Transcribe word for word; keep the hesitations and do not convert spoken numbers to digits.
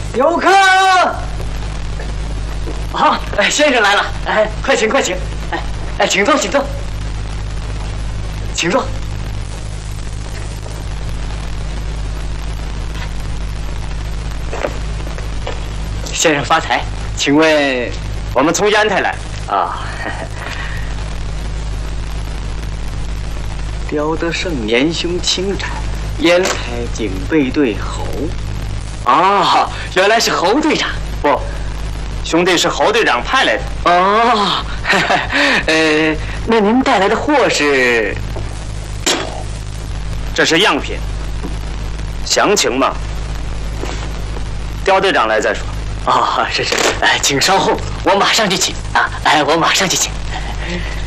有客。好，哎，先生来了，哎，快请快请，哎哎，请坐请坐，请坐。先生发财，请问我们从烟台来啊？刁德胜年兄轻产，烟台警备队侯。哦，原来是侯队长。 不，兄弟是侯队长派来的。 哦，呃，那您带来的货是？ 这是样品，详情嘛，刁队长来再说。 哦，是是，哎，请稍后，我马上就请啊！哎，我马上就请。